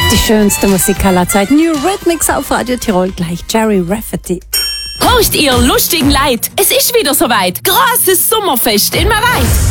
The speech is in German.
Die schönste Musik aller Zeit. New Rhythmics auf Radio Tirol. Gleich Jerry Rafferty. Horcht ihr lustigen Leid, es ist wieder soweit. Großes Sommerfest in Marais.